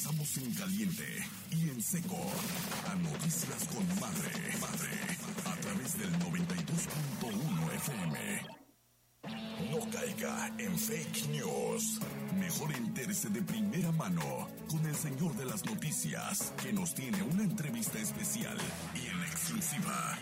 Regresamos en caliente y en seco a Noticias con Madre, a través del 92.1 FM. No caiga en fake news. Mejor entérese de primera mano con el señor de las noticias, que nos tiene una entrevista especial y en exclusiva.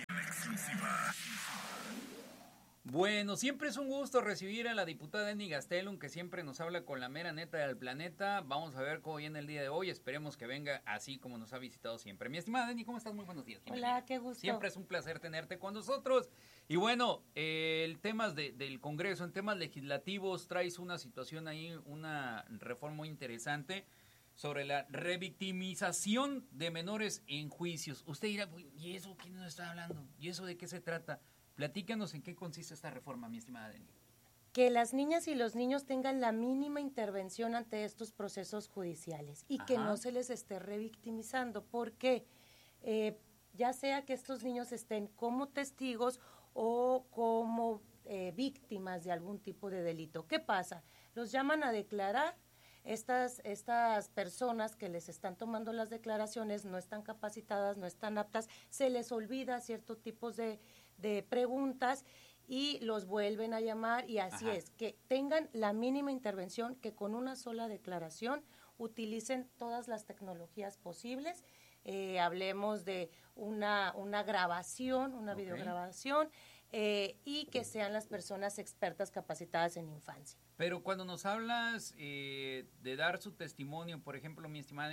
Bueno, siempre es un gusto recibir a la diputada Denny Gastelum, que siempre nos habla con la mera neta del planeta. Vamos a ver cómo viene el día de hoy. Esperemos que venga así como nos ha visitado siempre. Mi estimada Denny, ¿cómo estás? Muy buenos días. Hola, qué gusto. Siempre es un placer tenerte con nosotros. Y bueno, el tema del Congreso, en temas legislativos, traes una situación ahí, una reforma muy interesante sobre la revictimización de menores en juicios. Usted dirá, ¿y eso quién nos está hablando? ¿Y eso de qué se trata? Platícanos en qué consiste esta reforma, mi estimada Denny. Que las niñas y los niños tengan la mínima intervención ante estos procesos judiciales y que no se les esté revictimizando, porque ya sea que estos niños estén como testigos o como víctimas de algún tipo de delito. ¿Qué pasa? Los llaman a declarar. Estas personas que les están tomando las declaraciones no están capacitadas, no están aptas, se les olvida ciertos tipos de preguntas y los vuelven a llamar, y así es, que tengan la mínima intervención, que con una sola declaración utilicen todas las tecnologías posibles. Hablemos de una grabación, una videograbación, y que sean las personas expertas capacitadas en infancia. Pero cuando nos hablas de dar su testimonio, por ejemplo, mi estimada,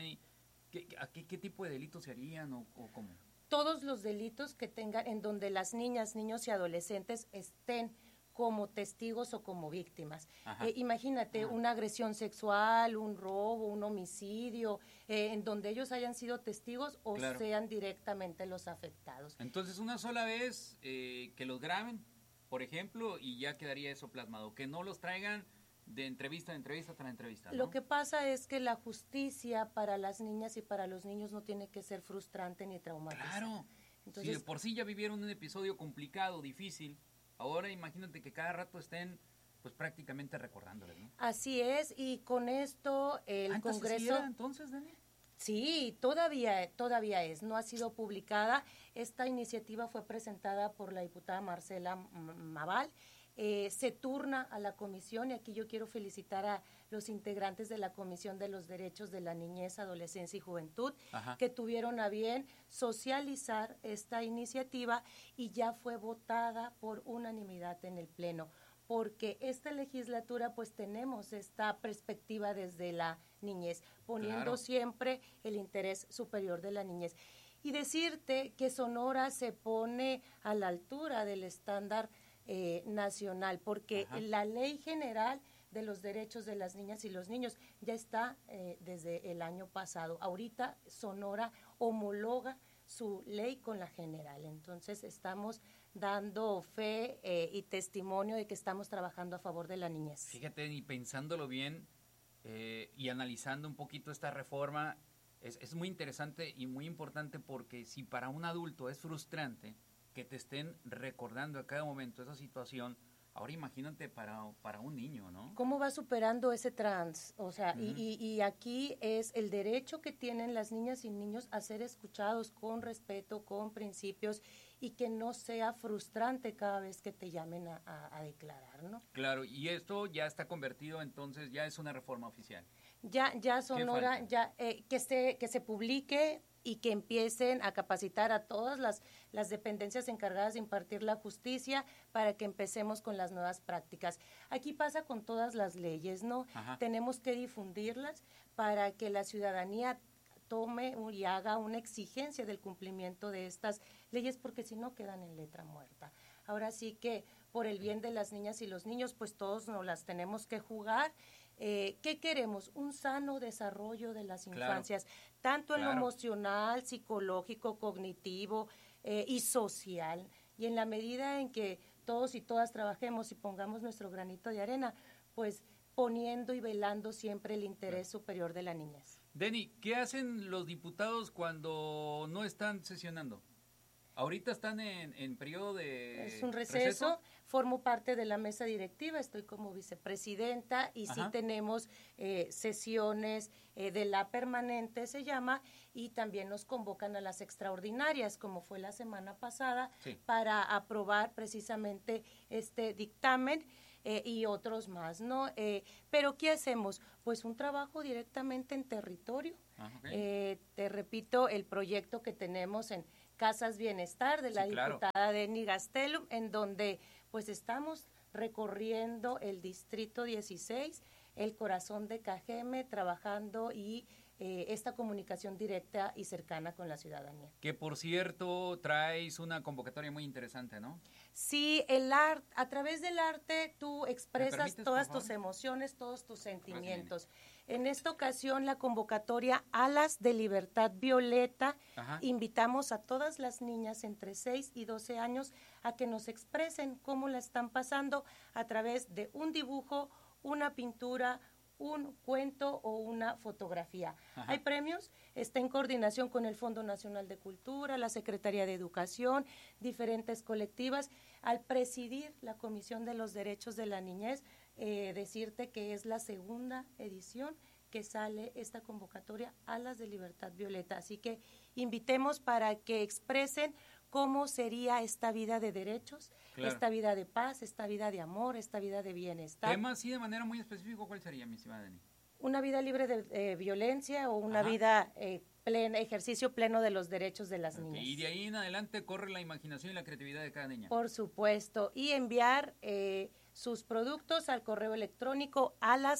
¿qué tipo de delitos se harían o cómo? Todos los delitos que tengan, en donde las niñas, niños y adolescentes estén como testigos o como víctimas. Imagínate una agresión sexual, un robo, un homicidio, en donde ellos hayan sido testigos o sean directamente los afectados. Entonces, una sola vez que los graben, por ejemplo, y ya quedaría eso plasmado, que no los traigan de entrevista tras entrevista, ¿no? Lo que pasa es que la justicia para las niñas y para los niños no tiene que ser frustrante ni traumática. Claro. Entonces, si de por sí ya vivieron un episodio complicado, difícil, ahora imagínate que cada rato estén pues prácticamente recordándoles, ¿no? Así es, y con esto el Congreso... ¿Sí era entonces, Dani? Sí, todavía es, no ha sido publicada. Esta iniciativa fue presentada por la diputada Marcela Maval. Se turna a la comisión, y aquí yo quiero felicitar a los integrantes de la Comisión de los Derechos de la Niñez, Adolescencia y Juventud, que tuvieron a bien socializar esta iniciativa y ya fue votada por unanimidad en el Pleno, porque esta legislatura pues tenemos esta perspectiva desde la niñez, poniendo siempre el interés superior de la niñez. Y decirte que Sonora se pone a la altura del estándar nacional, porque la Ley General de los Derechos de las Niñas y los Niños ya está desde el año pasado. Ahorita Sonora homologa su ley con la general, entonces estamos dando fe y testimonio de que estamos trabajando a favor de la niñez. Fíjate, y pensándolo bien y analizando un poquito esta reforma, es muy interesante y muy importante, porque si para un adulto es frustrante que te estén recordando a cada momento esa situación, ahora imagínate para un niño, ¿no? ¿Cómo va superando ese trance? O sea, y aquí es el derecho que tienen las niñas y niños a ser escuchados con respeto, con principios, y que no sea frustrante cada vez que te llamen a declarar, ¿no? Claro, y esto ya está convertido, entonces ya es una reforma oficial. Ya Sonora, que se publique y que empiecen a capacitar a todas las dependencias encargadas de impartir la justicia para que empecemos con las nuevas prácticas. Aquí pasa con todas las leyes, ¿no? Tenemos que difundirlas para que la ciudadanía tome y haga una exigencia del cumplimiento de estas leyes, porque si no quedan en letra muerta. Ahora sí que por el bien de las niñas y los niños, pues todos nos las tenemos que jugar. ¿Qué queremos? Un sano desarrollo de las infancias, tanto en lo emocional, psicológico, cognitivo y social. Y en la medida en que todos y todas trabajemos y pongamos nuestro granito de arena, pues poniendo y velando siempre el interés superior de la niñez. Denny, ¿qué hacen los diputados cuando no están sesionando? Ahorita están en periodo de es un receso. formo parte de la mesa directiva, estoy como vicepresidenta y sí tenemos sesiones de la permanente, se llama, y también nos convocan a las extraordinarias, como fue la semana pasada, para aprobar precisamente este dictamen. Y otros más, ¿no? Pero ¿qué hacemos? Pues un trabajo directamente en territorio. Te repito, el proyecto que tenemos en Casas Bienestar de la diputada Denny Gastelum, en donde pues estamos recorriendo el distrito 16, el corazón de Cajeme, trabajando y esta comunicación directa y cercana con la ciudadanía. Que por cierto traes una convocatoria muy interesante, ¿no? Sí, a través del arte tú expresas todas tus emociones, todos tus sentimientos. En esta ocasión la convocatoria Alas de Libertad Violeta, invitamos a todas las niñas entre 6 y 12 años a que nos expresen cómo la están pasando a través de un dibujo, una pintura, un cuento o una fotografía. Hay premios, está en coordinación con el Fondo Nacional de Cultura, la Secretaría de Educación, diferentes colectivas. Al presidir la Comisión de los Derechos de la Niñez, decirte que es la segunda edición que sale esta convocatoria Alas de Libertad Violeta. Así que invitemos para que expresen cómo sería esta vida de derechos, esta vida de paz, esta vida de amor, esta vida de bienestar. Tema así de manera muy específica, ¿cuál sería, mi estimada Denny? Una vida libre de violencia o una vida ejercicio pleno de los derechos de las niñas. Y de ahí en adelante corre la imaginación y la creatividad de cada niña. Por supuesto. Y enviar sus productos al correo electrónico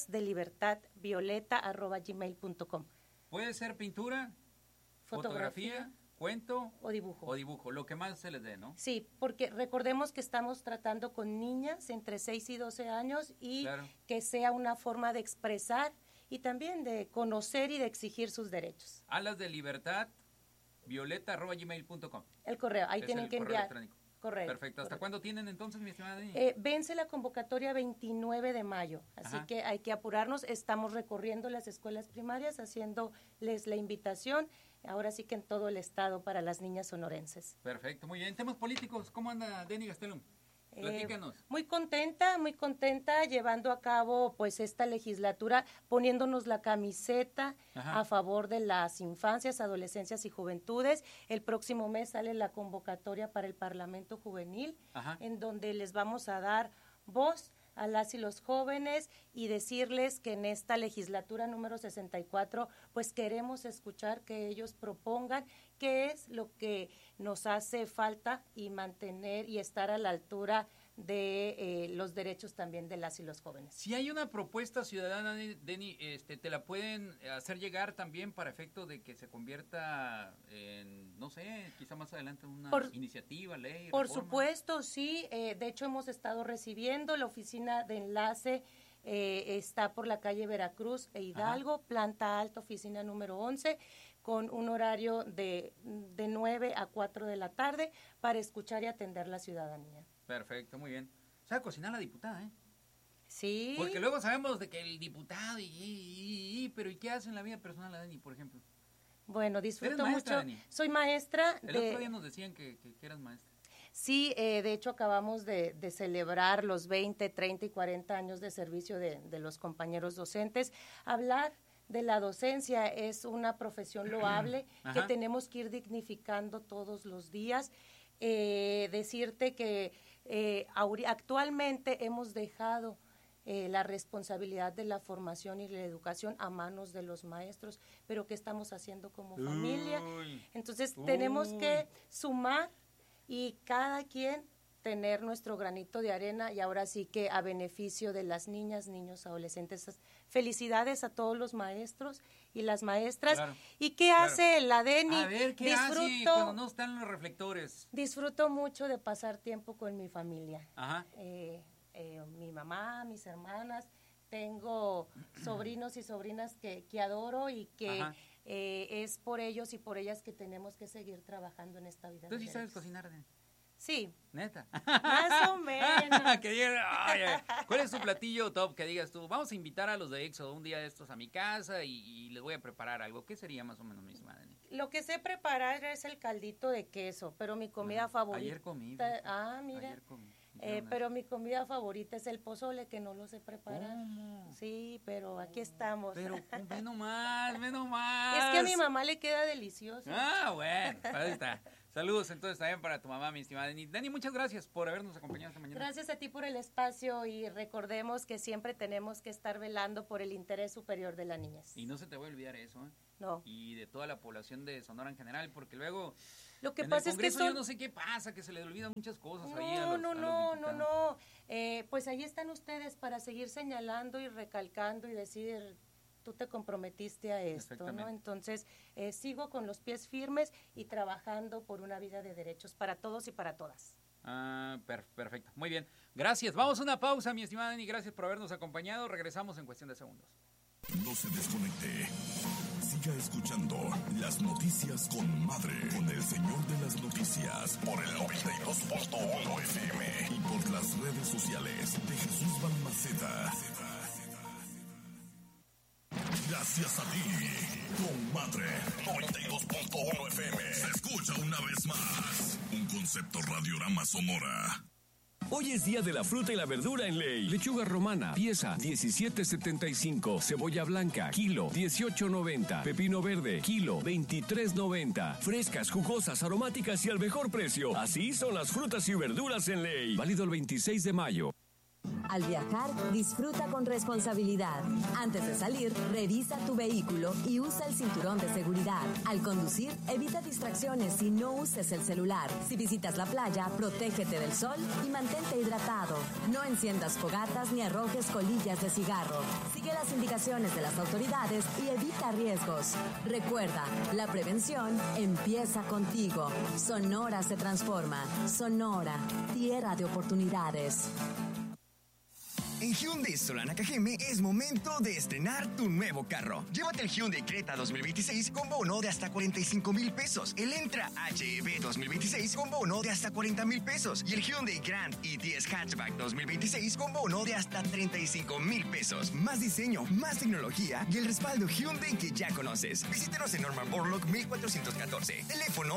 alasdelibertadvioleta@gmail.com. Puede ser pintura, fotografía, cuento o dibujo, lo que más se les dé, ¿no? Sí, porque recordemos que estamos tratando con niñas entre 6 y 12 años y que sea una forma de expresar y también de conocer y de exigir sus derechos. Alas de Libertad violeta@gmail.com. El correo, ahí tienen que enviar. Correcto. Perfecto. ¿Hasta cuándo tienen entonces, mi estimada Denny? Vence la convocatoria 29 de mayo, así que hay que apurarnos. Estamos recorriendo las escuelas primarias, haciéndoles la invitación, ahora sí que en todo el estado para las niñas sonorenses. Perfecto, muy bien. Temas políticos, ¿cómo anda Denny Gastelum? Platícanos. Muy contenta llevando a cabo pues esta legislatura, poniéndonos la camiseta a favor de las infancias, adolescencias y juventudes. El próximo mes sale la convocatoria para el Parlamento Juvenil, en donde les vamos a dar voz a las y los jóvenes y decirles que en esta legislatura número 64 pues queremos escuchar que ellos propongan qué es lo que nos hace falta y mantener y estar a la altura de los derechos también de las y los jóvenes. Si hay una propuesta ciudadana, Denny, ¿te la pueden hacer llegar también para efecto de que se convierta en, no sé, quizá más adelante una iniciativa, ley, Por reforma? Supuesto, sí. De hecho, hemos estado recibiendo la oficina de enlace, está por la calle Veracruz e Hidalgo, planta alta, oficina número 11, con un horario de 9 a 4 de la tarde para escuchar y atender la ciudadanía. Perfecto, muy bien. Sabe cocinar la diputada, ¿eh? Sí. Porque luego sabemos de que el diputado pero ¿y qué hace en la vida personal de Denny, por ejemplo? Bueno, disfruto maestra, mucho. Denny? Soy maestra. El otro día nos decían que eras maestra. Sí, de hecho acabamos de celebrar los 20, 30 y 40 años de servicio de los compañeros docentes. Hablar de la docencia es una profesión loable que tenemos que ir dignificando todos los días. Decirte que actualmente hemos dejado la responsabilidad de la formación y la educación a manos de los maestros, pero ¿qué estamos haciendo como familia? Entonces tenemos que sumar y cada quien tener nuestro granito de arena y ahora sí que a beneficio de las niñas, niños, adolescentes. Felicidades a todos los maestros y las maestras. Claro, ¿Y qué hace la Denny? A ver, ¿qué hace cuando no están los reflectores? Disfruto mucho de pasar tiempo con mi familia. Ajá. Mi mamá, mis hermanas, tengo sobrinos y sobrinas que adoro y que es por ellos y por ellas que tenemos que seguir trabajando en esta vida. ¿Tú sí sabes cocinar, Denny? Sí. ¿Neta? Más o menos. ¿Cuál es tu platillo top que digas tú? Vamos a invitar a los de Éxodo un día de estos a mi casa y les voy a preparar algo. ¿Qué sería más o menos, mi estimada Denny? Lo que sé preparar es el caldito de queso, pero mi comida favorita... Ayer comí. Mira. Ayer comí. Pero mi comida favorita es el pozole, que no lo sé preparar. ¿Cómo? Sí, pero aquí estamos. Pero ve nomás, ve nomás. Es que a mi mamá le queda delicioso. Bueno, ahí está. Saludos entonces también para tu mamá, mi estimada Dani. Dani, muchas gracias por habernos acompañado esta mañana. Gracias a ti por el espacio y recordemos que siempre tenemos que estar velando por el interés superior de la niñez. Y no se te va a olvidar eso, ¿eh? No. Y de toda la población de Sonora en general, porque luego Lo que en pasa el Congreso es que yo no sé qué pasa, que se le olvidan muchas cosas ahí a los diputados. No. Pues ahí están ustedes para seguir señalando y recalcando y decir, tú te comprometiste a esto, ¿no? Entonces, sigo con los pies firmes y trabajando por una vida de derechos para todos y para todas. Perfecto, muy bien. Gracias. Vamos a una pausa, mi estimada Dani. Gracias por habernos acompañado. Regresamos en cuestión de segundos. No se desconecte. Siga escuchando las noticias con Madre, con el señor de las noticias, por el 92.1 FM y por las redes sociales de Jesús Balmaceda. Gracias a ti, con Madre, 92.1 FM. Se escucha una vez más. Un concepto Radiorama Sonora. Hoy es día de la fruta y la verdura en Ley. Lechuga romana, pieza 17.75. Cebolla blanca, kilo 18.90. Pepino verde, kilo 23.90. Frescas, jugosas, aromáticas y al mejor precio. Así son las frutas y verduras en Ley. Válido el 26 de mayo. Al viajar, disfruta con responsabilidad. Antes de salir, revisa tu vehículo y usa el cinturón de seguridad. Al conducir, evita distracciones y no uses el celular. Si visitas la playa, protégete del sol y mantente hidratado. No enciendas fogatas ni arrojes colillas de cigarro. Sigue las indicaciones de las autoridades y evita riesgos. Recuerda, la prevención empieza contigo. Sonora se transforma. Sonora, tierra de oportunidades. En Hyundai Solana Cajeme es momento de estrenar tu nuevo carro. Llévate el Hyundai Creta 2026 con bono de hasta 45,000 pesos. El Entra HEV 2026 con bono de hasta 40,000 pesos. Y el Hyundai Grand i10 Hatchback 2026 con bono de hasta 35,000 pesos. Más diseño, más tecnología y el respaldo Hyundai que ya conoces. Visítanos en Norman Borlaug 1414. Teléfono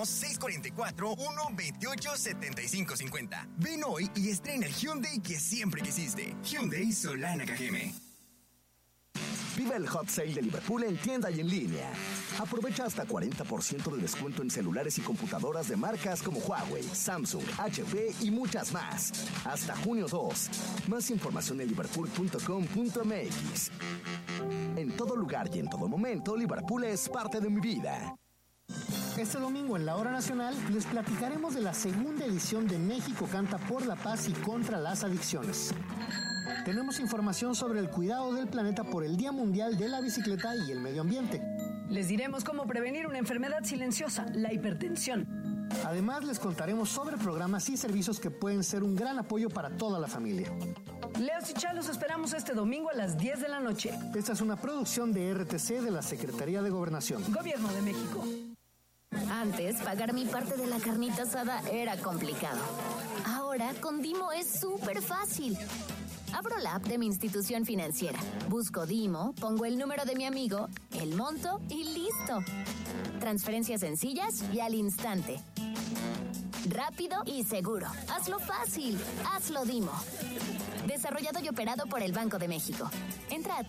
644-128-7550. Ven hoy y estrena el Hyundai que siempre quisiste. Hyundai Solana Cajeme. Vive el Hot Sale de Liverpool en tienda y en línea. Aprovecha hasta 40% de descuento en celulares y computadoras de marcas como Huawei, Samsung, HP y muchas más. Hasta junio 2. Más información en liverpool.com.mx. En todo lugar y en todo momento, Liverpool es parte de mi vida. Este domingo en la Hora Nacional les platicaremos de la segunda edición de México Canta por la Paz y contra las Adicciones. Tenemos información sobre el cuidado del planeta por el Día Mundial de la Bicicleta y el Medio Ambiente. Les diremos cómo prevenir una enfermedad silenciosa, la hipertensión. Además, les contaremos sobre programas y servicios que pueden ser un gran apoyo para toda la familia. Leos y Chalos esperamos este domingo a las 10 de la noche. Esta es una producción de RTC de la Secretaría de Gobernación. Gobierno de México. Antes, pagar mi parte de la carnita asada era complicado. Ahora, con Dimo es súper fácil. Abro la app de mi institución financiera, busco Dimo, pongo el número de mi amigo, el monto y listo. Transferencias sencillas y al instante. Rápido y seguro. Hazlo fácil. Hazlo Dimo. Desarrollado y operado por el Banco de México. Entra a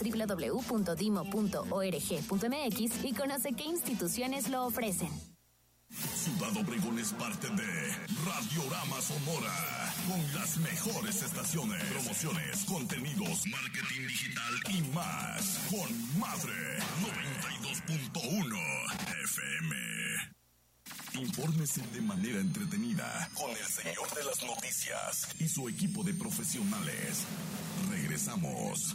www.dimo.org.mx y conoce qué instituciones lo ofrecen. Ciudad Obregón es parte de Radiorama Sonora, con las mejores estaciones, promociones, contenidos, marketing digital y más, con Madre 92.1 FM. Infórmese de manera entretenida con el señor de las noticias y su equipo de profesionales. Regresamos.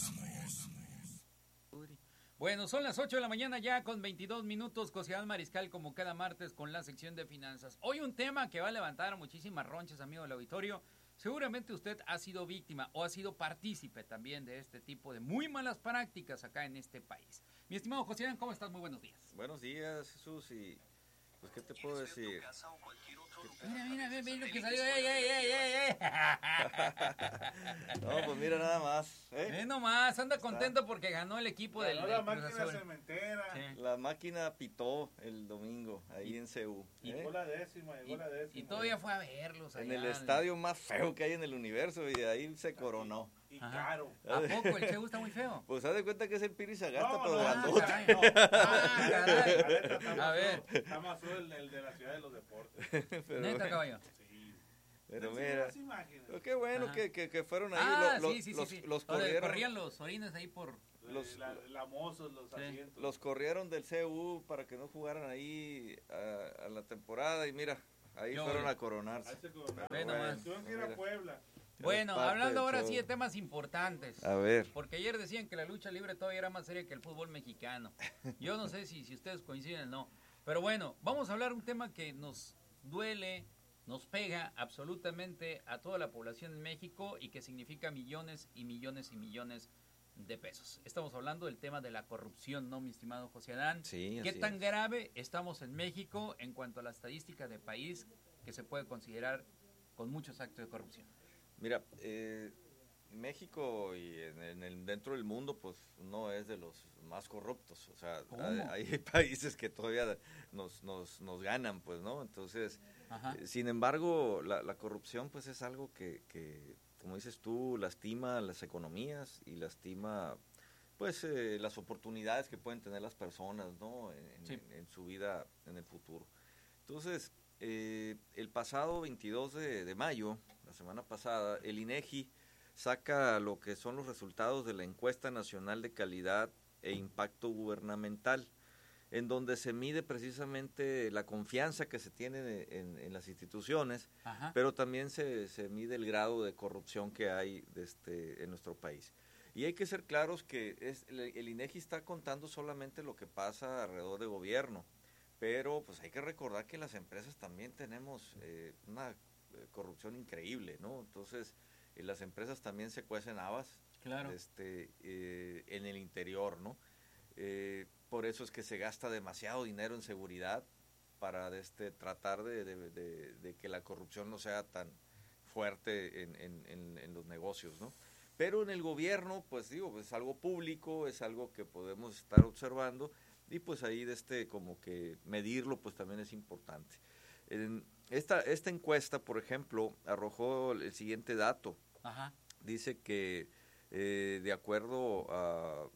Bueno, son las 8 de la mañana ya con 22 minutos, Sociedad Mariscal como cada martes con la sección de finanzas. Hoy un tema que va a levantar muchísimas ronchas, amigo del auditorio. Seguramente usted ha sido víctima o ha sido partícipe también de este tipo de muy malas prácticas acá en este país. Mi estimado José, ¿cómo estás? Muy buenos días. Buenos días, Jesús, y pues ¿qué te puedo decir? Mira lo que salió. ¡Ey! No, pues mira nada más. Nomás, anda contento porque ganó el equipo del la máquina cementera. Sí. La máquina pitó el domingo ahí en CU. Llegó la décima. Y todavía fue a verlos allá. En el estadio más feo que hay en el universo, y ahí se coronó. Y caro. ¿A poco el CU está muy feo? Pues haz de cuenta que es el Piri Sagasta, No, pero no, grandote. caray. A ver. Está más feo el de la ciudad de los deportes. Pero Neta, bueno. caballo. Sí. Pero mira, pero qué bueno que fueron ahí, sí. los corrieron. Corrían los orines ahí por... Los lamosos, los asientos. Los corrieron del CU para que no jugaran ahí a la temporada, y mira, ahí fueron a coronarse. Ahí se coronaron. Tuvieron que ir a Puebla. Bueno, hablando ahora sí de temas importantes. A ver. Porque ayer decían que la lucha libre todavía era más seria que el fútbol mexicano. Yo no sé si ustedes coinciden o no. Pero bueno, vamos a hablar un tema que nos duele, nos pega absolutamente a toda la población en México y que significa millones y millones y millones de pesos. Estamos hablando del tema de la corrupción, ¿no, mi estimado José Adán? Sí, ¿Qué tan grave estamos en México en cuanto a la estadística de país que se puede considerar con muchos actos de corrupción? Mira, México y dentro del mundo, pues no es de los más corruptos. O sea, hay países que todavía nos ganan, pues, ¿no? Entonces, sin embargo, la corrupción, pues, es algo que, como dices tú, lastima las economías y lastima, pues, las oportunidades que pueden tener las personas, ¿no? En su vida, en el futuro. Entonces, el pasado 22 de mayo, la semana pasada, el INEGI saca lo que son los resultados de la Encuesta Nacional de Calidad e Impacto Gubernamental, en donde se mide precisamente la confianza que se tiene en las instituciones, pero también se mide el grado de corrupción que hay en nuestro país. Y hay que ser claros que el INEGI está contando solamente lo que pasa alrededor del gobierno, pero pues hay que recordar que las empresas también tenemos una corrupción increíble, ¿no? Entonces, las empresas también se cuecen habas, claro, en el interior, ¿no? Por eso es que se gasta demasiado dinero en seguridad para tratar de que la corrupción no sea tan fuerte en los negocios, ¿no? Pero en el gobierno, pues digo, es algo público, es algo que podemos estar observando, y pues ahí como que medirlo pues también es importante. Esta encuesta, por ejemplo, arrojó el siguiente dato. Dice que de acuerdo a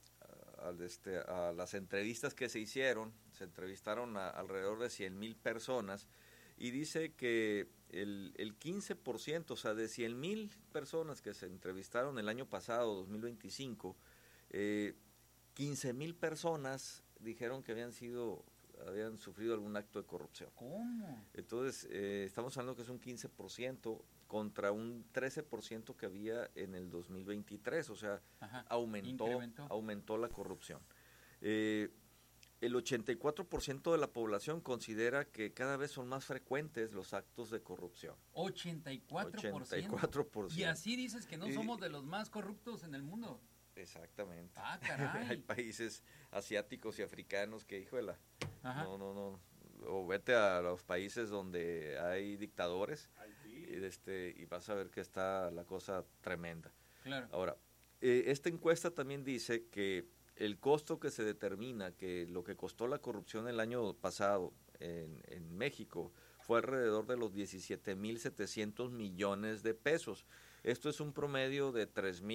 las entrevistas que se hicieron, se entrevistaron a alrededor de 100,000 personas, y dice que el 15%, o sea, de 100,000 personas que se entrevistaron el año pasado, 2025, 15,000 personas dijeron que habían sufrido algún acto de corrupción. ¿Cómo? Entonces, estamos hablando que es un 15% contra un 13% que había en el 2023, o sea, aumentó la corrupción. El 84% de la población considera que cada vez son más frecuentes los actos de corrupción. 84%. Y así dices que no somos de los más corruptos en el mundo. Exactamente. Caray. Hay países asiáticos y africanos que, híjole, no. O vete a los países donde hay dictadores y vas a ver que está la cosa tremenda. Claro. Ahora, esta encuesta también dice que el costo que se determina, que lo que costó la corrupción el año pasado en México fue alrededor de los 17,700 millones de pesos. Esto es un promedio de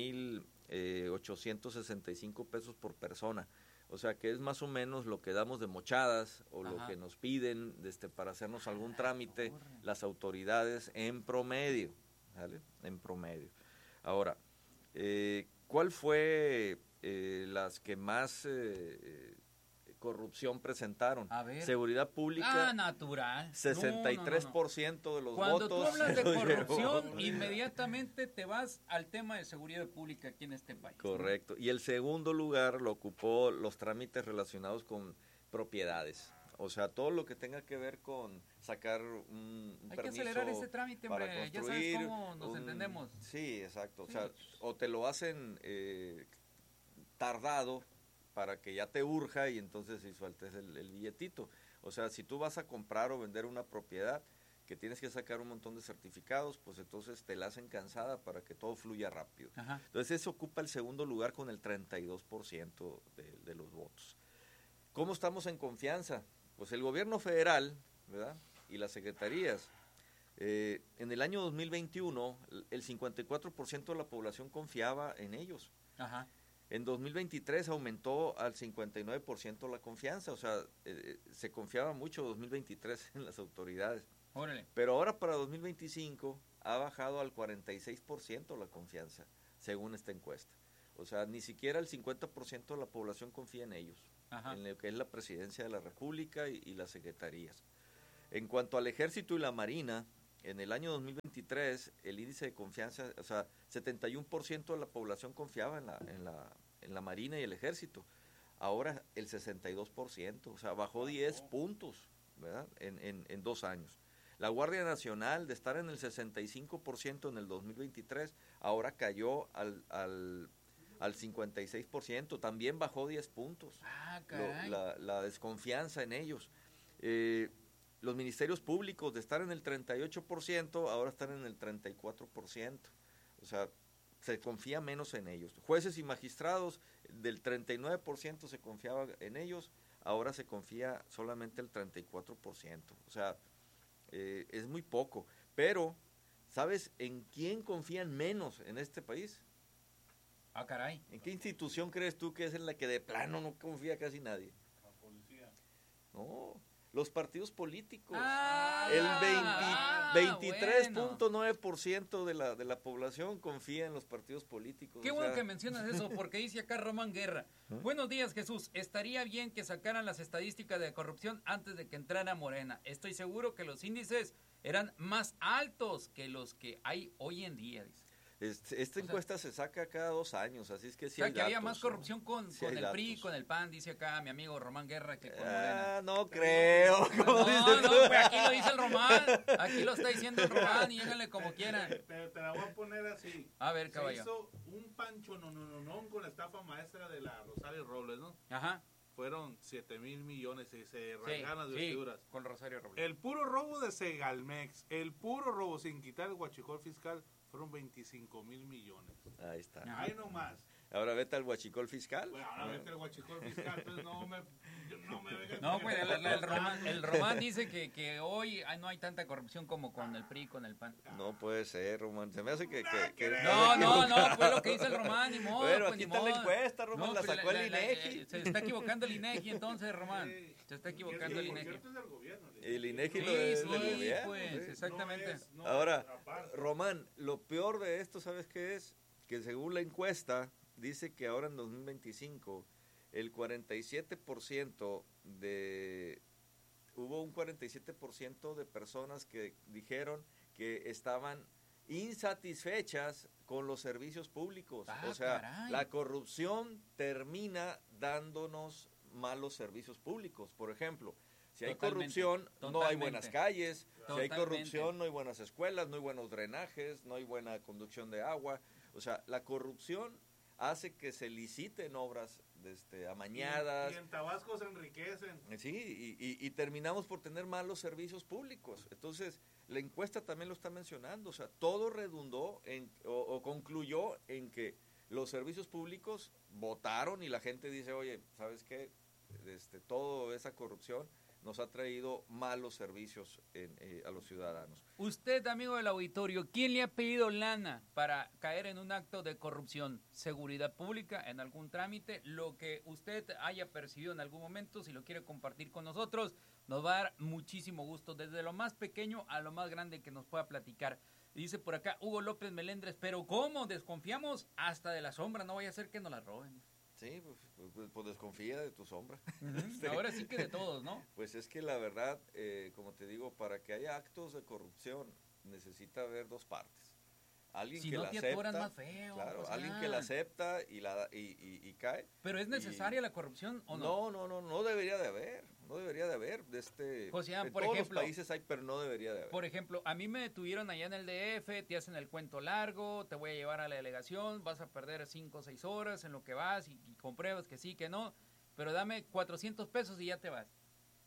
3,865 pesos por persona. O sea, que es más o menos lo que damos de mochadas o lo que nos piden para hacernos algún trámite las autoridades en promedio, ¿vale? En promedio. Ahora, ¿cuál fue las que más corrupción presentaron? A ver. Seguridad pública. Natural. 63% de los votos. Cuando tú hablas de corrupción, llevó. inmediatamente te vas al tema de seguridad pública aquí en este país. Correcto. Y el segundo lugar lo ocupó los trámites relacionados con propiedades. O sea, todo lo que tenga que ver con sacar un Hay permiso que acelerar ese trámite, hombre. para Ya sabes cómo nos entendemos. Sí, exacto. O sea, o te lo hacen tardado para que ya te urja y entonces si sueltes el billetito. O sea, si tú vas a comprar o vender una propiedad, que tienes que sacar un montón de certificados, pues entonces te la hacen cansada para que todo fluya rápido. Ajá. Entonces eso ocupa el segundo lugar con el 32% de los votos. ¿Cómo estamos en confianza? Pues el gobierno federal, ¿verdad? Y las secretarías. En el año 2021, el 54% de la población confiaba en ellos. Ajá. En 2023 aumentó al 59% la confianza, o sea, se confiaba mucho en 2023 en las autoridades. Órale. Pero ahora para 2025 ha bajado al 46% la confianza, según esta encuesta. O sea, ni siquiera el 50% de la población confía en ellos, Ajá. en lo que es la presidencia de la República y las secretarías. En cuanto al Ejército y la Marina, en el año 2023 el índice de confianza, o sea, 71% de la población confiaba en la Marina y el Ejército. Ahora el 62%, o sea, bajó 10 puntos, ¿verdad? En 2 años. La Guardia Nacional, de estar en el 65% en el 2023, ahora cayó al 56%, también bajó 10 puntos. Ah, caray. La desconfianza en ellos. Los ministerios públicos, de estar en el 38%, ahora están en el 34%. O sea, se confía menos en ellos. Jueces y magistrados, del 39% se confiaba en ellos, ahora se confía solamente el 34%. O sea, es muy poco. Pero, ¿sabes en quién confían menos en este país? Ah, caray. ¿En qué institución crees tú que es en la que de plano no confía casi nadie? La policía. No, los partidos políticos. El 23.9% de la población confía en los partidos políticos. Qué bueno que mencionas eso, porque dice acá Román Guerra. Buenos días, Jesús. Estaría bien que sacaran las estadísticas de corrupción antes de que entrara Morena. Estoy seguro que los índices eran más altos que los que hay hoy en día, dice. Esta encuesta se saca cada 2 años, así es que sí o sea, hay que había datos, más corrupción con sí hay el PRI, datos. con el PAN, dice acá mi amigo Román Guerra, que con Morena. No creo. No, pues aquí lo dice el Román, aquí lo está diciendo el Román y háganle como quieran. Te la voy a poner así. A ver, caballo. Se hizo un pancho no con la estafa maestra de la Rosario Robles, ¿no? Ajá. Fueron 7,000 millones y se rasgaron las vestiduras. Con Rosario Robles. El puro robo de Segalmex, el puro robo sin quitar el huachicol fiscal, fueron 25,000 millones. Ahí está. Ahí nomás. Ahora vete al huachicol fiscal. Bueno, ahora vete al huachicol fiscal, entonces no me vengas. No, pues el Román dice que hoy no hay tanta corrupción como con el PRI, con el PAN. No puede ser, Román. Se me hace que No, fue lo que dice el Román, ni modo. Bueno, pues, aquí ni está la modo. encuesta, Román, No, la pues, sacó el INEGI. Se está equivocando el INEGI entonces, Román. Se está equivocando el INEGI. El INEGI Sí, del sí, gobierno. pues, Sí. exactamente. Ahora, Román, lo peor de esto, ¿sabes qué es? Que según la encuesta, dice que ahora en 2025, el 47% hubo un 47% de personas que dijeron que estaban insatisfechas con los servicios públicos. O sea, caray. la corrupción termina dándonos malos servicios públicos. Por ejemplo, si hay corrupción, no hay buenas calles. Si hay corrupción, no hay buenas escuelas, no hay buenos drenajes, no hay buena conducción de agua. O sea, la corrupción hace que se liciten obras amañadas. Y en Tabasco se enriquecen. Sí, y terminamos por tener malos servicios públicos. Entonces, la encuesta también lo está mencionando. O sea, todo redundó o concluyó en que los servicios públicos votaron y la gente dice, oye, ¿sabes qué? Toda esa corrupción nos ha traído malos servicios a los ciudadanos. Usted, amigo del auditorio, ¿quién le ha pedido lana para caer en un acto de corrupción? ¿Seguridad pública en algún trámite? Lo que usted haya percibido en algún momento, si lo quiere compartir con nosotros, nos va a dar muchísimo gusto, desde lo más pequeño a lo más grande que nos pueda platicar. Dice por acá Hugo López Melendres, pero ¿cómo? Desconfiamos hasta de la sombra, no vaya a ser que nos la roben. Sí, pues desconfía de tu sombra. Ahora sí que de todos, ¿no? Pues es que la verdad, como te digo, para que haya actos de corrupción necesita haber dos partes. Alguien si que no la te acepta, atoras más feo. claro, o sea, alguien que la acepta y cae. ¿Pero es necesaria la corrupción o no? No debería de haber. No debería de haber. José, en por todos ejemplo, los países hay, pero no debería de haber. Por ejemplo, a mí me detuvieron allá en el DF, te hacen el cuento largo, te voy a llevar a la delegación, vas a perder 5 o 6 horas en lo que vas y compruebas que sí, que no, pero dame 400 pesos y ya te vas.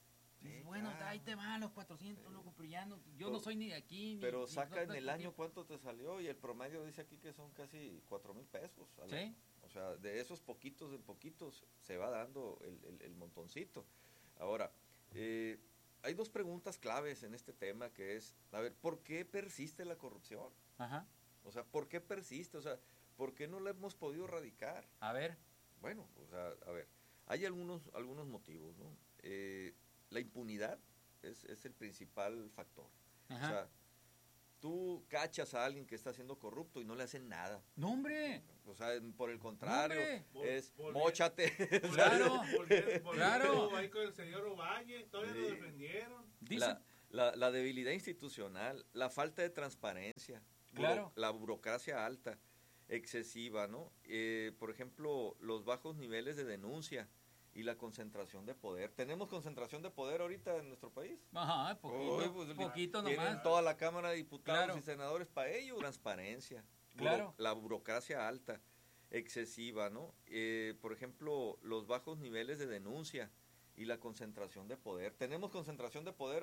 Bueno, claro. Ahí te van los 400, loco, pero ya no, yo no soy ni de aquí. Pero saca en el año cuánto te salió y el promedio dice aquí que son casi 4,000 pesos. Sí. O sea, de esos poquitos en poquitos se va dando el montoncito. Ahora, hay dos preguntas claves en este tema que es, a ver, ¿por qué persiste la corrupción? Ajá. O sea, ¿por qué persiste? O sea, ¿por qué no la hemos podido erradicar? A ver. Bueno, o sea, a ver, hay algunos motivos, ¿no? La impunidad es el principal factor. Ajá. O sea, tú cachas a alguien que está siendo corrupto y no le hacen nada. ¡No, hombre! O sea, por el contrario, es Volver. móchate. Claro, claro. Ahí con el señor Ovalle, todavía lo defendieron. La debilidad institucional, la falta de transparencia, claro. La burocracia alta, excesiva, ¿no? Por ejemplo, los bajos niveles de denuncia y la concentración de poder. ¿Tenemos concentración de poder ahorita en nuestro país? Ajá, poquito nomás. Tienen toda la Cámara de Diputados claro. y senadores para ello. Transparencia, claro. La burocracia alta, excesiva, ¿no? Por ejemplo, los bajos niveles de denuncia y la concentración de poder. ¿Tenemos concentración de poder